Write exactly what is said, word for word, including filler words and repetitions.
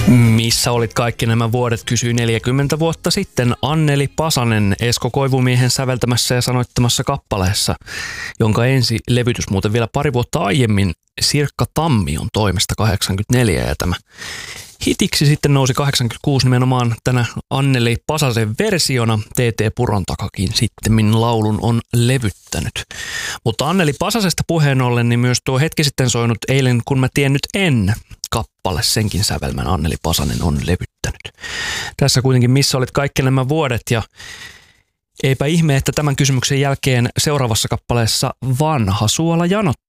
Missä olit kaikki nämä vuodet, kysyi neljäkymmentä vuotta sitten Anneli Pasanen Esko Koivumiehen säveltämässä ja sanoittamassa kappaleessa, jonka ensi levytys muuten vielä pari vuotta aiemmin Sirkka Tammion toimesta kahdeksankymmentäneljä, ja tämä hitiksi sitten nousi kahdeksankymmentäkuusi nimenomaan tänä Anneli Pasasen versiona. T T Purontakakin sitten laulun on levyttänyt. Mutta Anneli Pasasesta puheen ollen, niin myös tuo hetki sitten soinut Eilen kun mä tien nyt en kappale, senkin sävelmän Anneli Pasanen on levyttänyt. Tässä kuitenkin missä olit kaikki nämä vuodet, ja eipä ihme, että tämän kysymyksen jälkeen seuraavassa kappaleessa vanha suola janottaa.